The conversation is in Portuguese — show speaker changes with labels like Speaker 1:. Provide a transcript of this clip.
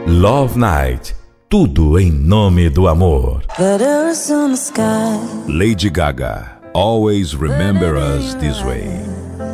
Speaker 1: Love Night. Tudo em nome do amor. Lady Gaga. Always remember us this way.